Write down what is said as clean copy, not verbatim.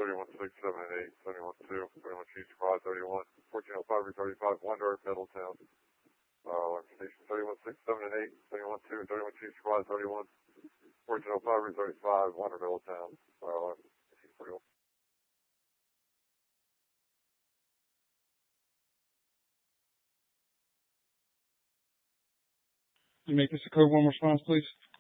31-678, 71-2, 31-2, 31, 1405, 35, Wonder, Middletown. Station 31-678, 71-2, 31-2, 31, 1405, 35, Wonder, Middletown. 41. You make this a code 1 response, please.